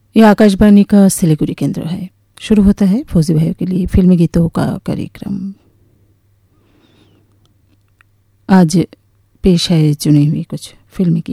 ये आकाशवाणी का सिलीगुड़ी केंद्र है। शुरू होता है फौजी भाइयों के लिए फिल्मी गीतों का कार्यक्रम। आज पेश है चुनी हुई कुछ फिल्मी गीत।